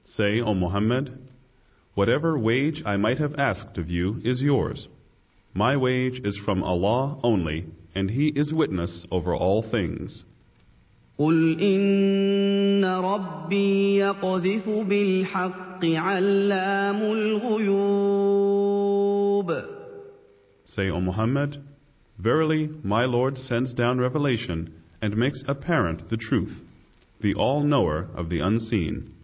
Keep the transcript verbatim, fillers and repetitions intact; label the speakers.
Speaker 1: Say, O Muhammad, whatever wage I might have asked of you is yours. My wage is from Allah only, and He is witness over all things.
Speaker 2: قل إن ربي يقذف بالحق علام الغيوب.
Speaker 1: Say, O Muhammad, verily my Lord sends down revelation and makes apparent the truth, the all-knower of the unseen.